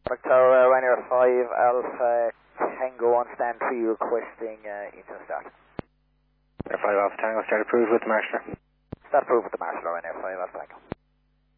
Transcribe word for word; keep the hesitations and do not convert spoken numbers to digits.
Victoria, Ryanair five Alpha Tango on stand three requesting uh, engine start. Ryanair five Alpha Tango, start approved with the marshaller. Start approved with the marshaller, Ryanair five Alpha Tango.